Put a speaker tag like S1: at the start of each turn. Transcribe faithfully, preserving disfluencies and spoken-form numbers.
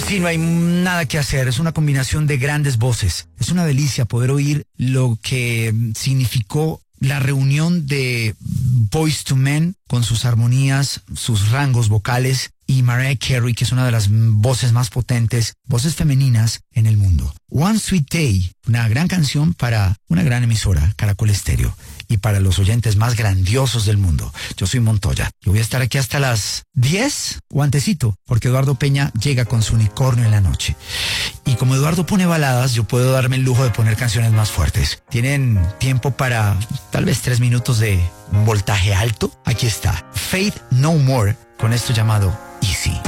S1: Sí, no hay nada que hacer, es una combinación de grandes voces. Es una delicia poder oír lo que significó la reunión de Boyz two Men con sus armonías, sus rangos vocales, y Mariah Carey, que es una de las voces más potentes, voces femeninas en el mundo. One Sweet Day, una gran canción para una gran emisora, Caracol Estéreo, y para los oyentes más grandiosos del mundo. Yo soy Montoya. Yo voy a estar aquí hasta las diez o antesito, porque Eduardo Peña llega con su unicornio en la noche. Y como Eduardo pone baladas, yo puedo darme el lujo de poner canciones más fuertes. ¿Tienen tiempo para tal vez tres minutos de voltaje alto? Aquí está. Faith No More, con esto llamado Easy.